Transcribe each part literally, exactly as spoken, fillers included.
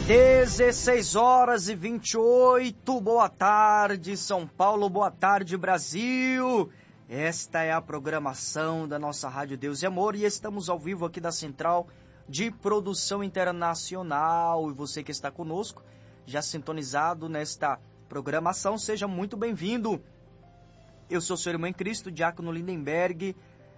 dezesseis horas e vinte e oito, boa tarde São Paulo, boa tarde Brasil. Esta é a programação da nossa Rádio Deus e Amor e estamos ao vivo aqui da Central de Produção Internacional. E você que está conosco, já sintonizado nesta programação, seja muito bem-vindo. Eu sou seu irmão em Cristo, Diácono Lindenberg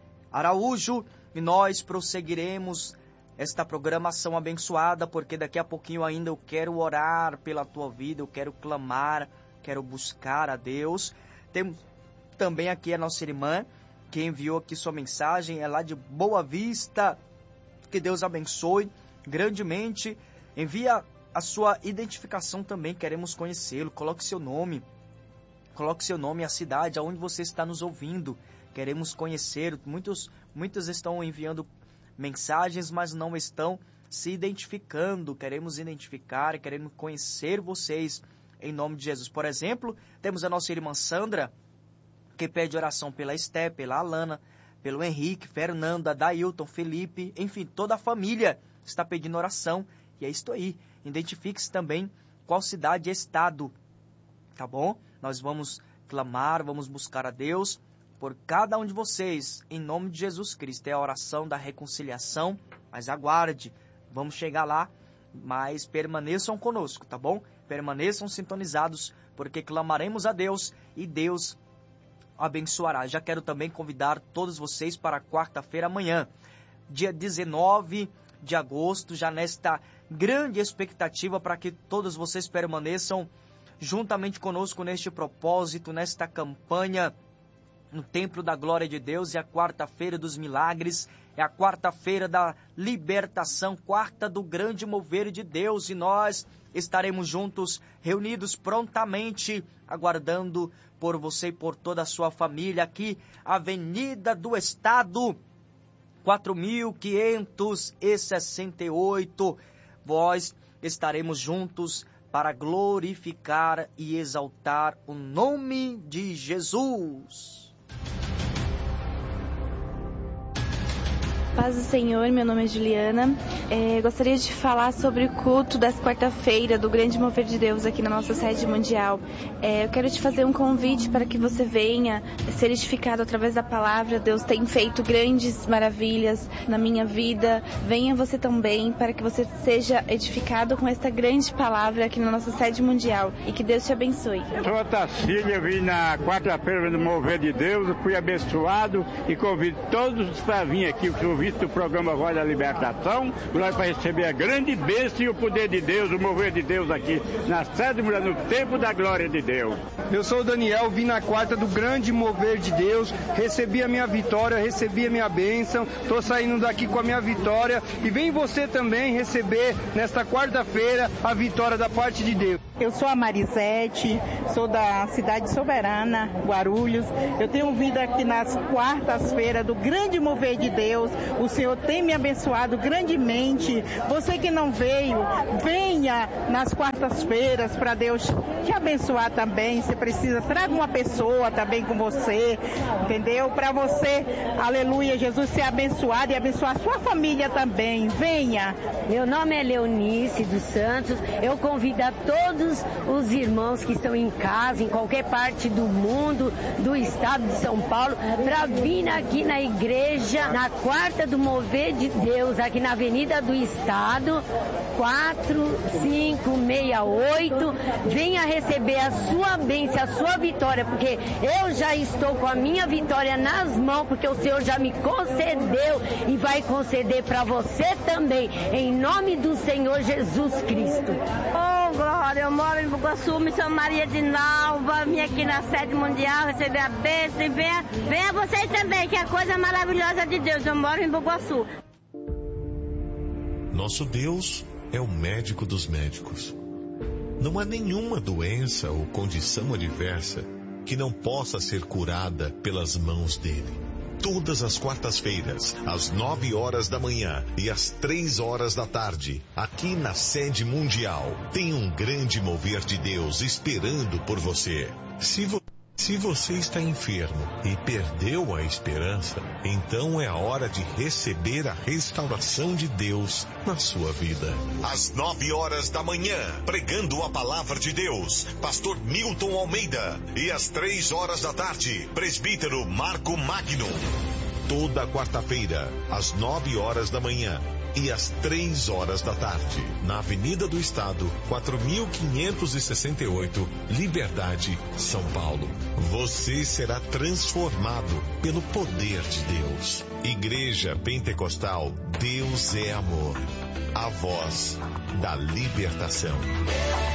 Araújo, e nós prosseguiremos esta programação abençoada, porque daqui a pouquinho ainda eu quero orar pela tua vida, eu quero clamar, quero buscar a Deus. Temos também aqui a nossa irmã, que enviou aqui sua mensagem, é lá de Boa Vista. Que Deus abençoe grandemente. Envia a sua identificação também, queremos conhecê-lo. Coloque seu nome, coloque seu nome e a cidade aonde você está nos ouvindo. Queremos conhecer. Muitos, muitos estão enviando mensagens, mas não estão se identificando. Queremos identificar, queremos conhecer vocês em nome de Jesus. Por exemplo, temos a nossa irmã Sandra, que pede oração pela Esté, pela Alana, pelo Henrique, Fernanda, Dailton, Felipe, enfim, toda a família está pedindo oração. E é isto aí. Identifique-se também qual cidade e estado, tá bom? Nós vamos clamar, vamos buscar a Deus por cada um de vocês, em nome de Jesus Cristo. É a oração da reconciliação, mas aguarde, vamos chegar lá, mas permaneçam conosco, tá bom? Permaneçam sintonizados, porque clamaremos a Deus e Deus abençoará. Já quero também convidar todos vocês para quarta-feira amanhã, dia dezenove de agosto, já nesta grande expectativa para que todos vocês permaneçam juntamente conosco neste propósito, nesta campanha no Templo da Glória de Deus. É a quarta-feira dos milagres, é a quarta-feira da libertação, quarta do grande mover de Deus, e nós estaremos juntos, reunidos prontamente, aguardando por você e por toda a sua família, aqui, Avenida do Estado, quatro mil quinhentos e sessenta e oito, nós estaremos juntos para glorificar e exaltar o nome de Jesus. Paz do Senhor, meu nome é Juliana. É, gostaria de falar sobre o culto dessa quarta-feira do Grande Mover de Deus aqui na nossa sede mundial. É, eu quero te fazer um convite para que você venha ser edificado através da palavra. Deus tem feito grandes maravilhas na minha vida. Venha você também para que você seja edificado com esta grande palavra aqui na nossa sede mundial. E que Deus te abençoe. Sou a Tacília, vim na quarta-feira do Mover de Deus, fui abençoado e convido todos para vir aqui, o visto do programa Voz da Libertação, nós para receber a grande bênção e o poder de Deus, o mover de Deus aqui na sede mulher, no tempo da glória de Deus. Eu sou o Daniel, vim na quarta do grande mover de Deus, recebi a minha vitória, recebi a minha bênção, estou saindo daqui com a minha vitória e vem você também receber nesta quarta-feira a vitória da parte de Deus. Eu sou a Marisete, sou da cidade soberana, Guarulhos. Eu tenho vindo aqui nas quartas-feiras do grande mover de Deus. O Senhor tem me abençoado grandemente. Você que não veio, venha nas quartas-feiras para Deus te abençoar também. Você precisa, traga uma pessoa também com você, entendeu? Para você, aleluia, Jesus ser abençoado e abençoar a sua família também. Venha. Meu nome é Leonice dos Santos. Eu convido a todos os irmãos que estão em casa, em qualquer parte do mundo, do estado de São Paulo, para vir aqui na igreja, na quarta do mover de Deus, aqui na Avenida do Estado, quatro cinco seis oito. Venha receber a sua bênção, a sua vitória, porque eu já estou com a minha vitória nas mãos, porque o Senhor já me concedeu e vai conceder para você também, em nome do Senhor Jesus Cristo. Oh, glória, eu moro em Bugaçu, Missão Maria de Nalva, vim aqui na sede mundial receber a bênção e venha, venha vocês também, que é a coisa maravilhosa de Deus. Eu moro em Bugaçu. Nosso Deus é o médico dos médicos. Não há nenhuma doença ou condição adversa que não possa ser curada pelas mãos dele. Todas as quartas-feiras, às nove horas da manhã e às três horas da tarde, aqui na sede mundial, tem um grande mover de Deus esperando por você. Se você Se você está enfermo e perdeu a esperança, então é a hora de receber a restauração de Deus na sua vida. Às nove horas da manhã, pregando a palavra de Deus, pastor Milton Almeida. E às três horas da tarde, presbítero Marco Magno. Toda quarta-feira, às nove horas da manhã e às três horas da tarde, na Avenida do Estado, quatro mil quinhentos e sessenta e oito, Liberdade, São Paulo. Você será transformado pelo poder de Deus. Igreja Pentecostal, Deus é amor. A voz da libertação.